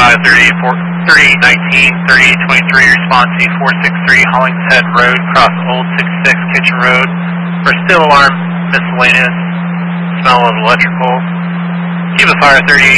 3819, 3823, response C463, Hollingshead Road, cross Old 66 Kitchen Road, for still alarm miscellaneous, smell of electrical. Cuba Fire 38.